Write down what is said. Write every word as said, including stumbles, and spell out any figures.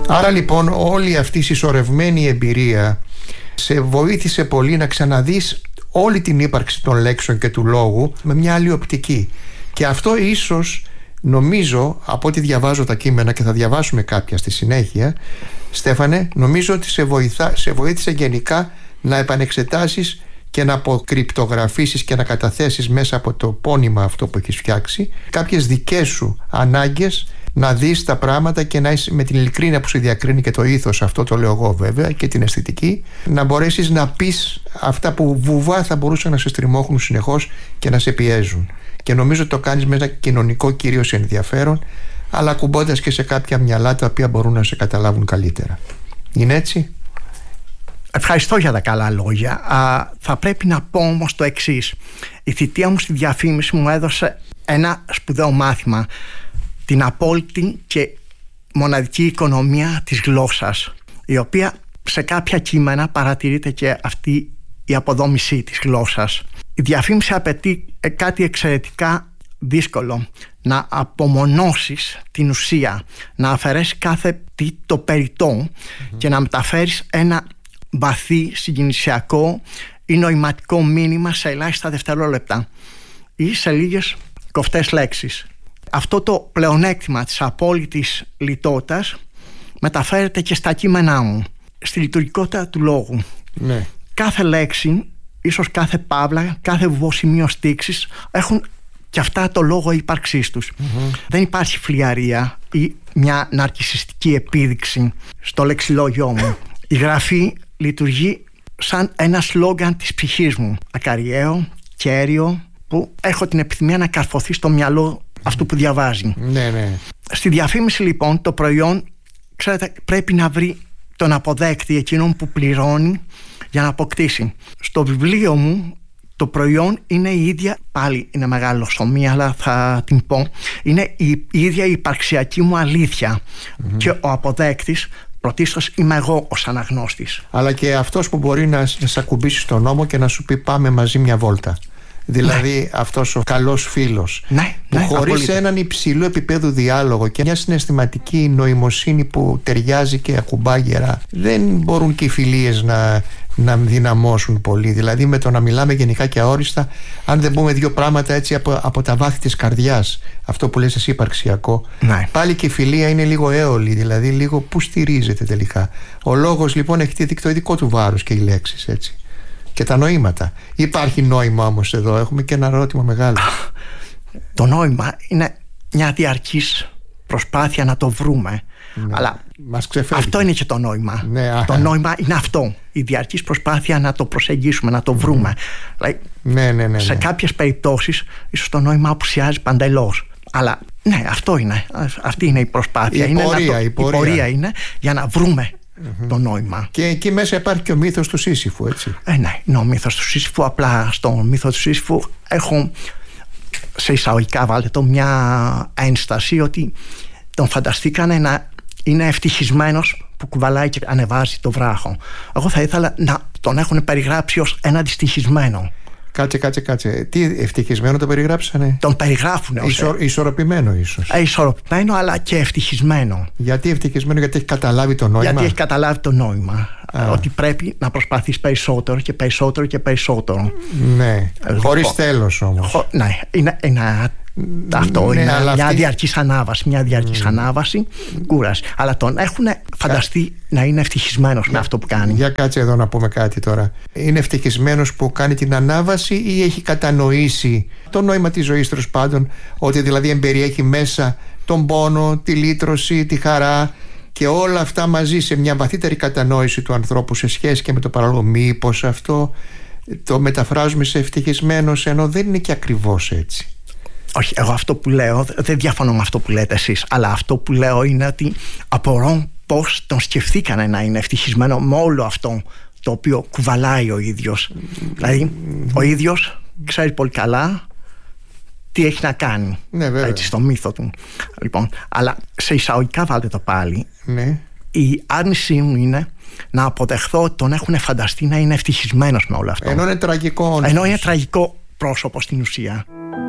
Άρα λοιπόν όλη αυτή η συσσωρευμένη εμπειρία σε βοήθησε πολύ να ξαναδείς όλη την ύπαρξη των λέξεων και του λόγου με μια άλλη οπτική. Και αυτό ίσως, νομίζω, από ό,τι διαβάζω τα κείμενα και θα διαβάσουμε κάποια στη συνέχεια, Στέφανε, νομίζω ότι σε, βοηθά, σε βοήθησε γενικά να επανεξετάσεις και να αποκρυπτογραφήσεις και να καταθέσεις μέσα από το πόνημα αυτό που έχεις φτιάξει κάποιες δικές σου ανάγκες, να δεις τα πράγματα και να είσαι με την ειλικρίνεια που σου διακρίνει και το ήθος, αυτό το λέω εγώ βέβαια, και την αισθητική, να μπορέσεις να πεις αυτά που βουβά θα μπορούσαν να σε στριμώχνουν συνεχώς και να σε πιέζουν. Και νομίζω ότι το κάνεις με ένα κοινωνικό κυρίως ενδιαφέρον, αλλά ακουμπώντας και σε κάποια μυαλά τα οποία μπορούν να σε καταλάβουν καλύτερα. Είναι έτσι? Ευχαριστώ για τα καλά λόγια. Α, θα πρέπει να πω όμως το εξής. Η θητεία μου στη διαφήμιση μου έδωσε ένα σπουδαίο μάθημα, την απόλυτη και μοναδική οικονομία της γλώσσας, η οποία σε κάποια κείμενα παρατηρείται και αυτή η αποδόμησή της γλώσσας. Η διαφήμιση απαιτεί κάτι εξαιρετικά δύσκολο, να απομονώσεις την ουσία, να αφαιρέσεις κάθε τι το περιττό mm-hmm. και να μεταφέρεις ένα βαθύ, συγκινησιακό ή νοηματικό μήνυμα σε ελάχιστα δευτερόλεπτα ή σε λίγες κοφτές λέξεις. Αυτό το πλεονέκτημα της απόλυτης λιτότητας μεταφέρεται και στα κείμενά μου, στη λειτουργικότητα του λόγου. Ναι. Κάθε λέξη, ίσως κάθε παύλα, κάθε βουβοσημείο στίξης έχουν και αυτά το λόγο ύπαρξής τους. Mm-hmm. Δεν υπάρχει φλιαρία ή μια ναρκισσιστική επίδειξη στο λεξιλόγιό μου. Η γραφή λειτουργεί σαν ένα σλόγγαν της ψυχής μου, ακαριαίο, κέριο, που έχω την επιθυμία να καρφωθεί στο μυαλό αυτού που διαβάζει. Ναι, ναι. Στη διαφήμιση λοιπόν το προϊόν, ξέρετε, πρέπει να βρει τον αποδέκτη, εκείνον που πληρώνει για να αποκτήσει. Στο βιβλίο μου το προϊόν είναι η ίδια, πάλι είναι μεγαλοσωμία αλλά θα την πω, είναι η ίδια η υπαρξιακή μου αλήθεια mm-hmm. και ο αποδέκτης πρωτίστως είμαι εγώ ως αναγνώστης. Αλλά και αυτός που μπορεί να, να σε ακουμπήσει στον ώμο και να σου πει πάμε μαζί μια βόλτα. Δηλαδή ναι. αυτός ο καλός φίλος ναι, που ναι, χωρίς απολύτως. έναν υψηλό επίπεδο διάλογο και μια συναισθηματική νοημοσύνη που ταιριάζει και ακουμπά γερά, δεν μπορούν και οι φιλίες να, να δυναμώσουν πολύ. Δηλαδή με το να μιλάμε γενικά και αόριστα, αν δεν πούμε δύο πράγματα έτσι από, από τα βάθη της καρδιάς, αυτό που λες εσύ υπαρξιακό, ναι. πάλι και η φιλία είναι λίγο έολη, δηλαδή λίγο που στηρίζεται τελικά. Ο λόγος λοιπόν έχει το δικό του βάρος και οι λέξεις, έτσι. Και τα νοήματα. Υπάρχει νόημα όμως εδώ, έχουμε και ένα ερώτημα μεγάλο. Το νόημα είναι μια διαρκής προσπάθεια να το βρούμε. Ναι. Αλλά μας ξεφεύγει. Αυτό είναι και το νόημα. Ναι, το νόημα είναι αυτό. Η διαρκής προσπάθεια να το προσεγγίσουμε, να το βρούμε. Mm. Δηλαδή, ναι, ναι, ναι, ναι. Σε κάποιες περιπτώσεις ίσως το νόημα απουσιάζει παντελώς. Αλλά ναι, αυτό είναι. Αυτή είναι η προσπάθεια. Η είναι πορεία, το, η πορεία. η πορεία είναι για να βρούμε Mm-hmm. το νόημα. Και εκεί μέσα υπάρχει και ο μύθος του Σύσυφου, έτσι. Ε, ναι, είναι ο μύθος του Σύσυφου. Απλά στο μύθο του Σύσυφου έχω, σε εισαγωγικά βάλτε το, μια ένσταση ότι τον φανταστήκανε να είναι ευτυχισμένος που κουβαλάει και ανεβάζει το βράχο. Εγώ θα ήθελα να τον έχουν περιγράψει ως ένα δυστυχισμένο. Κάτσε, κάτσε, κάτσε. Τι ευτυχισμένο το περιγράψανε? Τον περιγράφουνε ως Ισο, ισορροπημένο ίσως. Ε, ισορροπημένο αλλά και ευτυχισμένο. Γιατί ευτυχισμένο? Γιατί έχει καταλάβει το νόημα. Γιατί έχει καταλάβει το νόημα. Α. Ότι πρέπει να προσπαθείς περισσότερο και περισσότερο και περισσότερο. Ναι. Λοιπόν, χωρίς τέλος όμως. Χω, ναι, είναι, είναι αυτό. Ναι, είναι μια αυτή... διαρκής ανάβαση. Μια διαρκής mm. ανάβαση, κούραση. Αλλά τον έχουν φανταστεί Κα... να είναι ευτυχισμένος για... με αυτό που κάνει. Για κάτσε εδώ να πούμε κάτι τώρα. Είναι ευτυχισμένος που κάνει την ανάβαση ή έχει κατανοήσει το νόημα της ζωής, τέλος πάντων, ότι δηλαδή εμπεριέχει μέσα τον πόνο, τη λύτρωση, τη χαρά και όλα αυτά μαζί σε μια βαθύτερη κατανόηση του ανθρώπου σε σχέση και με το παράλογο? Μήπως αυτό το μεταφράζουμε σε ευτυχισμένος ενώ δεν είναι και ακριβώς έτσι? Όχι, εγώ αυτό που λέω, δεν διαφωνώ με αυτό που λέτε εσείς, αλλά αυτό που λέω είναι ότι απορώ πώς τον σκεφτήκανε να είναι ευτυχισμένο με όλο αυτό το οποίο κουβαλάει ο ίδιος. Δηλαδή ο ίδιος ξέρει πολύ καλά τι έχει να κάνει, ναι, έτσι, στο μύθο του. Λοιπόν, αλλά σε εισαγωγικά βάλτε το πάλι. Ναι. Η άρνησή μου είναι να αποδεχθώ ότι τον έχουν φανταστεί να είναι ευτυχισμένος με όλο αυτό. Ενώ είναι τραγικό. Ενώ είναι τραγικό πρόσωπο στην ουσία.